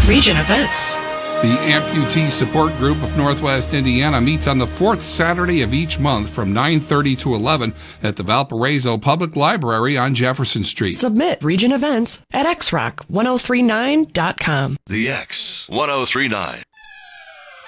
Region events. The Amputee Support Group of Northwest Indiana meets on the fourth Saturday of each month from 9:30 to 11 at the Valparaiso Public Library on Jefferson Street. Submit region events at xrock1039.com. The X 1039.